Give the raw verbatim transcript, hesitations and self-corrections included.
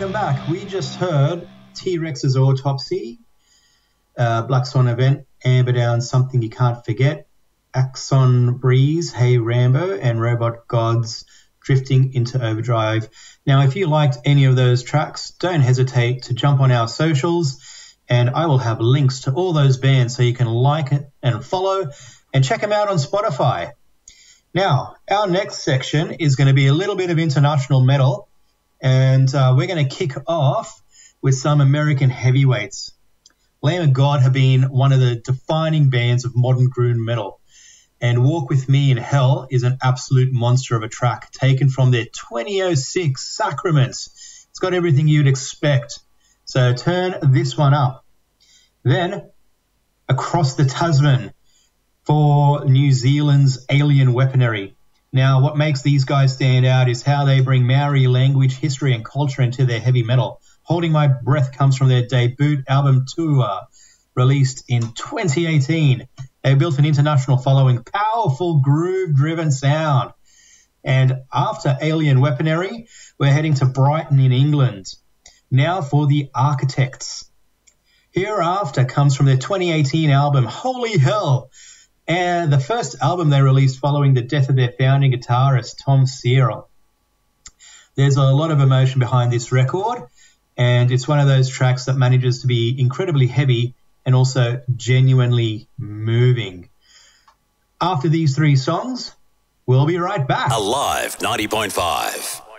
welcome back. We just heard T-Rex's Autopsy, uh, Black Swan Event, Amber Down, Something You Can't Forget, Axon Breeze, Hey Rambo, and Robot Gods, Drifting into Overdrive. Now, if you liked any of those tracks, don't hesitate to jump on our socials, and I will have links to all those bands so you can like it and follow and check them out on Spotify. Now, our next section is going to be a little bit of international metal, and uh, we're going to kick off with some American heavyweights. Lamb of God have been one of the defining bands of modern groove metal, and Walk With Me in Hell is an absolute monster of a track taken from their twenty oh six Sacraments. It's got everything you'd expect, so turn this one up. Then, Across the Tasman for New Zealand's Alien Weaponry. Now, what makes these guys stand out is how they bring Maori language, history, and culture into their heavy metal. Holding My Breath comes from their debut album Tour, released in twenty eighteen. They built an international following, powerful groove-driven sound. And after Alien Weaponry, we're heading to Brighton in England. Now for the Architects. Hereafter comes from their twenty eighteen album Holy Hell, and the first album they released following the death of their founding guitarist, Tom Searle. There's a lot of emotion behind this record, and it's one of those tracks that manages to be incredibly heavy and also genuinely moving. After these three songs, we'll be right back. Alive ninety point five.